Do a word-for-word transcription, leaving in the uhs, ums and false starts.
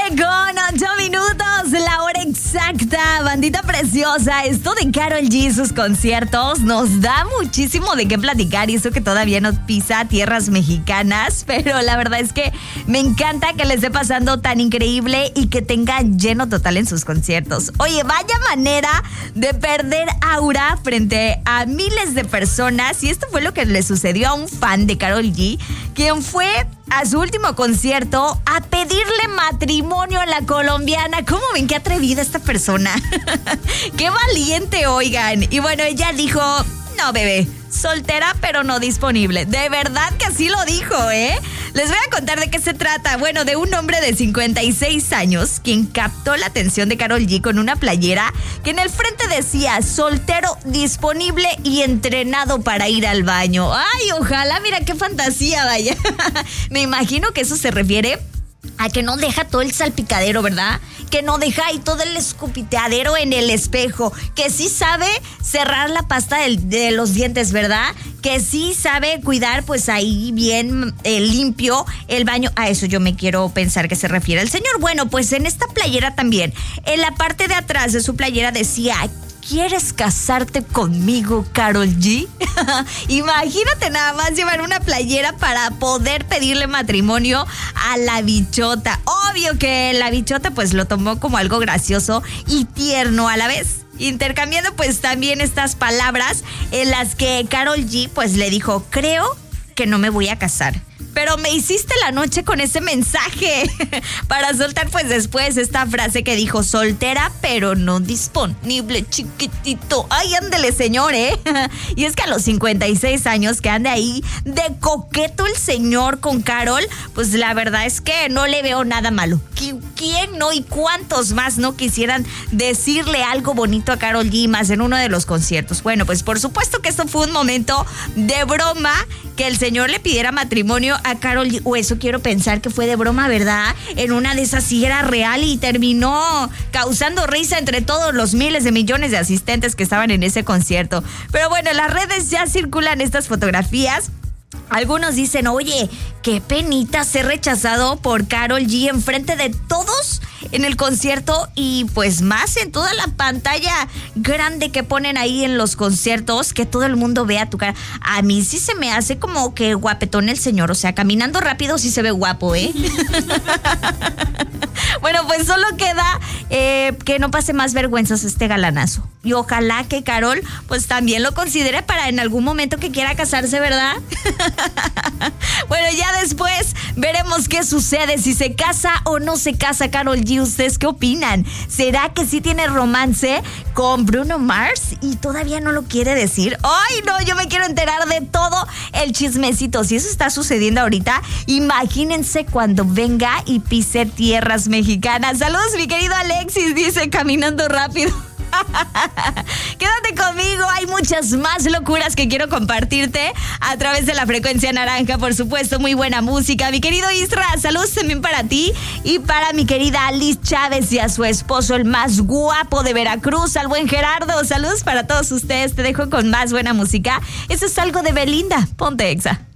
con ocho minutos, la hora exacta. Bandita preciosa, esto de Karol G, sus conciertos, nos da muchísimo de qué platicar. Y eso que todavía no pisa tierras mexicanas. Pero la verdad es que me encanta que le esté pasando tan increíble y que tenga lleno total en sus conciertos. Oye, vaya manera de perder aura frente a miles de personas. Y esto fue lo que le sucedió a un fan de Karol G, quien fue a su último concierto a pedirle matrimonio a la colombiana. ¿Cómo ven qué atrevida esta persona? ¡Qué valiente, oigan! Y bueno, ella dijo, no, bebé, soltera pero no disponible. De verdad que así lo dijo, ¿eh? Les voy a contar de qué se trata. Bueno, de un hombre de cincuenta y seis años quien captó la atención de Karol G con una playera que en el frente decía soltero, disponible y entrenado para ir al baño. Ay, ojalá, mira qué fantasía, vaya. Me imagino que eso se refiere a que no deja todo el salpicadero, ¿verdad? Que no deja ahí todo el escupiteadero en el espejo. Que sí sabe cerrar la pasta de, de los dientes, ¿verdad? Que sí sabe cuidar, pues ahí bien eh, limpio el baño. A eso yo me quiero pensar que se refiere el señor. Bueno, pues en esta playera también, en la parte de atrás de su playera decía: ¿quieres casarte conmigo, Karol G? Imagínate nada más llevar una playera para poder pedirle matrimonio a la bichota. Obvio que la bichota pues lo tomó como algo gracioso y tierno a la vez, intercambiando pues también estas palabras en las que Karol G pues le dijo: creo que no me voy a casar, pero me hiciste la noche con ese mensaje. Para soltar pues después esta frase que dijo: soltera pero no disponible, chiquitito. Ay, ándele, señor, ¿eh? Y es que a los cincuenta y seis años que ande ahí de coqueto el señor con Karol, pues la verdad es que no le veo nada malo. ¿Quién no y cuántos más no quisieran decirle algo bonito a Karol G, más en uno de los conciertos? Bueno, pues por supuesto que esto fue un momento de broma, que el señor le pidiera matrimonio a Karol G, o eso quiero pensar que fue de broma, ¿verdad? En una de esas sí era real y terminó causando risa entre todos los miles de millones de asistentes que estaban en ese concierto. Pero bueno, en las redes ya circulan estas fotografías. Algunos dicen: oye, qué penita ser rechazado por Karol G enfrente de todos en el concierto, y pues más en toda la pantalla grande que ponen ahí en los conciertos, que todo el mundo vea tu cara. A mí sí se me hace como que guapetón el señor, o sea, caminando rápido sí se ve guapo, ¿eh? Bueno, pues solo queda eh, que no pase más vergüenzas este galanazo. Y ojalá que Karol pues también lo considere para en algún momento que quiera casarse, ¿verdad? Bueno, ya después veremos qué sucede, si se casa o no se casa Karol G. ¿Ustedes qué opinan? ¿Será que sí tiene romance con Bruno Mars y todavía no lo quiere decir? ¡Ay, no! Yo me quiero enterar de todo el chismecito. Si eso está sucediendo ahorita, imagínense cuando venga y pise tierras mexicanas. Saludos, mi querido Alexis, dice caminando rápido. Quédate conmigo, hay muchas más locuras que quiero compartirte a través de la frecuencia naranja, por supuesto, muy buena música. Mi querido Isra, saludos también para ti y para mi querida Alice Chávez y a su esposo, el más guapo de Veracruz, al buen Gerardo. Saludos para todos ustedes, te dejo con más buena música. Eso es algo de Belinda, ponte Exa.